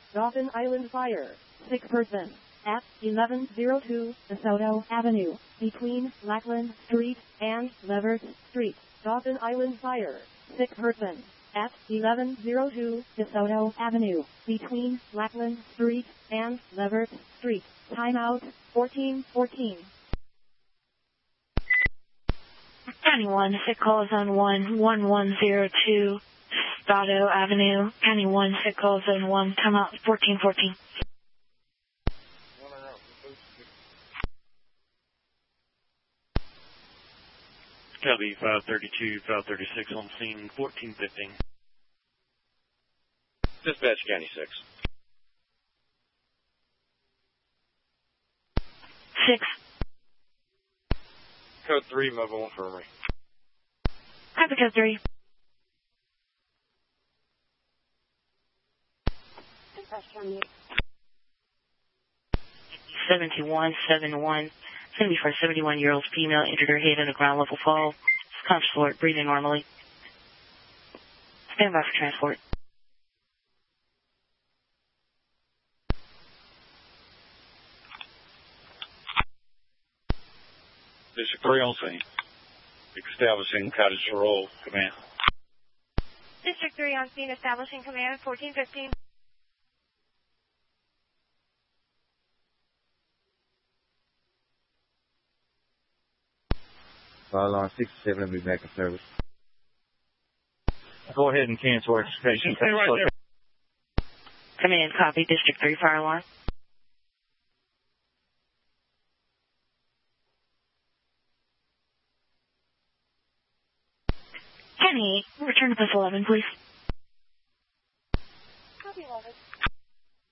Dauphin Island Fire. Sick person. At 1102 DeSoto Avenue, between Lackland Street and Levert Street. Dauphin Island Fire. Sick person. At 1102 DeSoto Avenue, between Lackland Street and Levert Street. Timeout 1414. County 1, sick call zone 11102 Stado Avenue. County 1, sick call zone 1, timeout 1414. Copy 532, 536 on scene 1415. Dispatch County 6. 6. Code 3, mobile infirmary. Copy code 3. Dispatch County 7171. 71-year-old female entered her head in a ground level fall. Conscious alert, breathing normally. Stand by for transport. District 3 on scene. Establishing cottage roll. Command. District 3 on scene, establishing command 1415. Fire alarm 67 will be back in service. Go ahead and cancel execution. Stay right there. Command, copy. District 3 fire alarm. Kenny, return to bus 11, please. Copy 11.